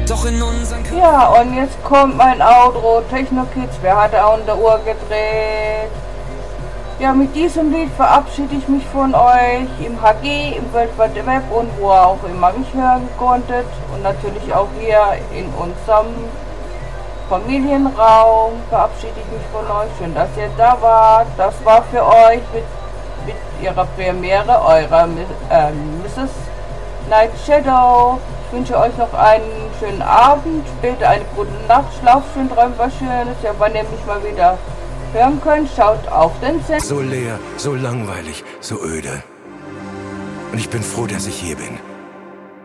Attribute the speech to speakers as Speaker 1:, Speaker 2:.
Speaker 1: Doch in unseren
Speaker 2: Ja, und jetzt kommt mein Outro. Techno Kids, wer hat da unter Uhr gedreht? Ja, mit diesem Lied verabschiede ich mich von euch im HG, im World Wide Web und wo ihr auch immer mich hören konntet. Und natürlich auch hier in unserem Familienraum verabschiede ich mich von euch. Schön, dass ihr da wart. Das war für euch mit ihrer Premiere, eurer Mrs. Night Shadow. Ich wünsche euch noch einen schönen Abend, später eine gute Nacht, schlaft schön, träumt was Schönes. Ja, wann ihr mich mal wieder hören könnt, schaut auf den Sender.
Speaker 1: so leer, so langweilig, so öde. Und ich bin froh, dass ich hier bin.